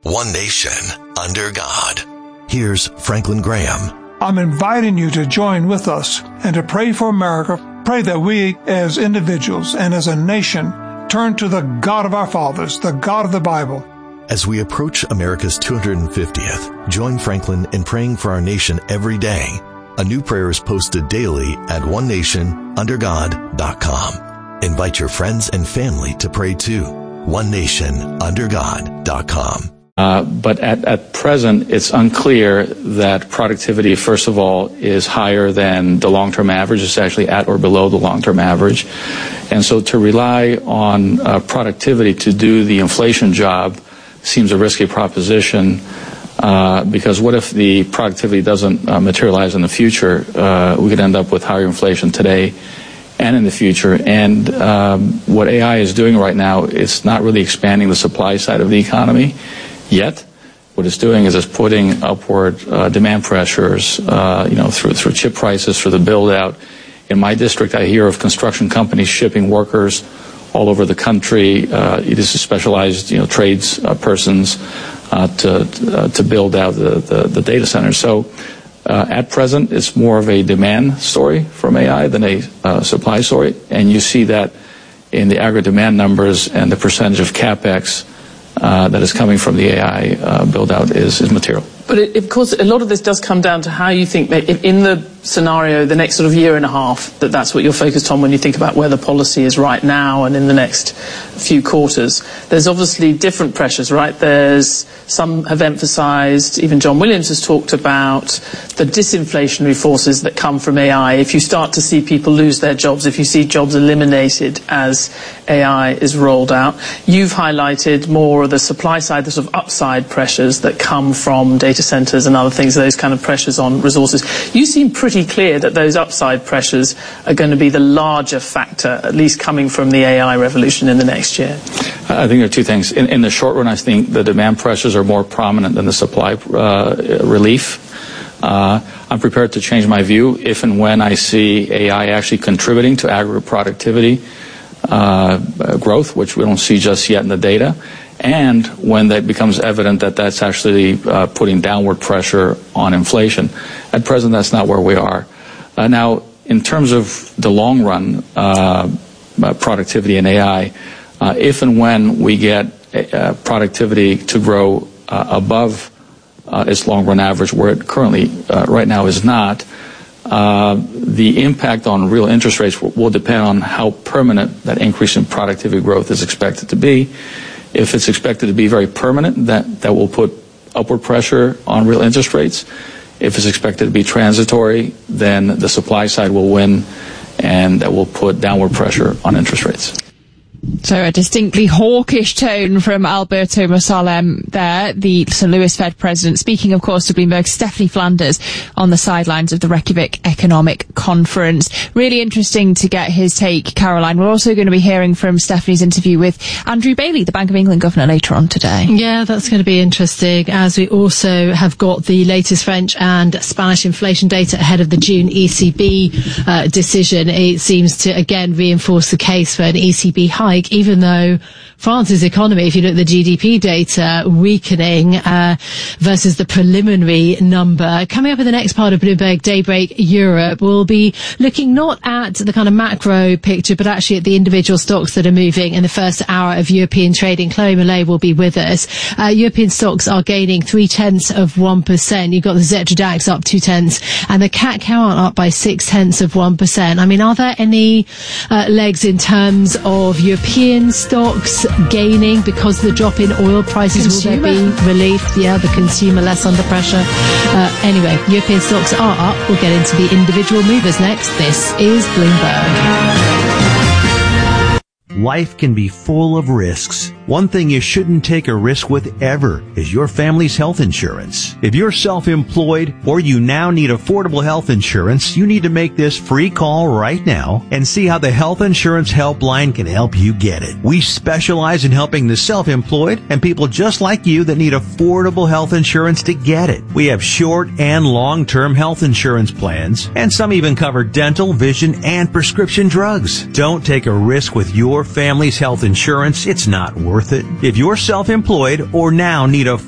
one nation, under God. Here's Franklin Graham. I'm inviting you to join with us and to pray for America. Pray that we as individuals and as a nation turn to the God of our fathers, the God of the Bible. As we approach America's 250th, join Franklin in praying for our nation every day. A new prayer is posted daily at onenationundergod.com. Invite your friends and family to pray too. onenationundergod.com. But at present, it's unclear that productivity, first of all, is higher than the long-term average. It's actually at or below the long-term average. And so to rely on productivity to do the inflation job seems a risky proposition, because what if the productivity doesn't materialize in the future? We could end up with higher inflation today and in the future. And what AI is doing right now, it's not really expanding the supply side of the economy yet. What it's doing is it's putting upward demand pressures, through chip prices for the build out. In my district, I hear of construction companies shipping workers all over the country. It is specialized, trades persons to build out the data centers. So at present, it's more of a demand story from AI than a supply story, and you see that in the aggregate demand numbers, and the percentage of CapEx that is coming from the AI build-out is material. But of course, a lot of this does come down to how you think that in the scenario, the next sort of year and a half, that's what you're focused on when you think about where the policy is right now and in the next few quarters. There's obviously different pressures, right? Some have emphasized, even John Williams has talked about the disinflationary forces that come from AI. If you start to see people lose their jobs, if you see jobs eliminated as AI is rolled out, you've highlighted more of the supply side, the sort of upside pressures that come from data centers and other things, those kind of pressures on resources. You seem pretty clear that those upside pressures are going to be the larger factor, at least coming from the AI revolution in the next year. I think there are two things. In the short run, I think the demand pressures are more prominent than the supply relief. I'm prepared to change my view if and when I see AI actually contributing to aggregate productivity growth, which we don't see just yet in the data, and when that becomes evident that that's actually putting downward pressure on inflation. At present, that's not where we are. Now, in terms of the long run productivity in AI, if and when we get productivity to grow above its long run average, where it currently right now is not, the impact on real interest rates will depend on how permanent that increase in productivity growth is expected to be. If it's expected to be very permanent, that will put upward pressure on real interest rates. If it's expected to be transitory, then the supply side will win, and that will put downward pressure on interest rates. So a distinctly hawkish tone from Alberto Mosalem there, the St. Louis Fed president, speaking, of course, to Bloomberg's Stephanie Flanders on the sidelines of the Reykjavik Economic Conference. Really interesting to get his take, Caroline. We're also going to be hearing from Stephanie's interview with Andrew Bailey, the Bank of England governor, later on today. Yeah, that's going to be interesting, as we also have got the latest French and Spanish inflation data ahead of the June ECB decision. It seems to, again, reinforce the case for an ECB hike, even though France's economy, if you look at the GDP data, weakening versus the preliminary number. Coming up in the next part of Bloomberg Daybreak Europe, we'll be looking not at the kind of macro picture, but actually at the individual stocks that are moving in the first hour of European trading. Chloe Millay will be with us. European stocks are gaining 0.3%. You've got the Xetra DAX up 0.2%, and the CAC Quarante up by 0.6%. I mean, are there any legs in terms of European stocks gaining because of the drop in oil prices? Consumer. Will there be relief? Yeah, the consumer less under pressure. Anyway, European stocks are up. We'll get into the individual movers next. This is Bloomberg. Life can be full of risks. One thing you shouldn't take a risk with ever is your family's health insurance. If you're self-employed or you now need affordable health insurance, you need to make this free call right now and see how the Health Insurance Helpline can help you get it. We specialize in helping the self-employed and people just like you that need affordable health insurance to get it. We have short and long-term health insurance plans, and some even cover dental, vision, and prescription drugs. Don't take a risk with your family's health insurance. It's not worth it. If you're self-employed or now need a